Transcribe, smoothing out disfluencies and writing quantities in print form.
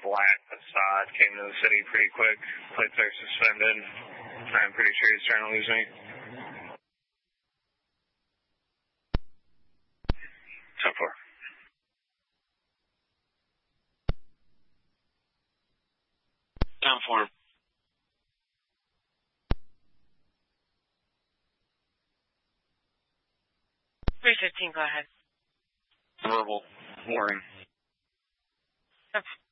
black Passat, came to the city pretty quick. Plates are suspended. I'm pretty sure he's trying to lose me. 10-4. Down 4. $315, go ahead. Verbal. Warning. Okay.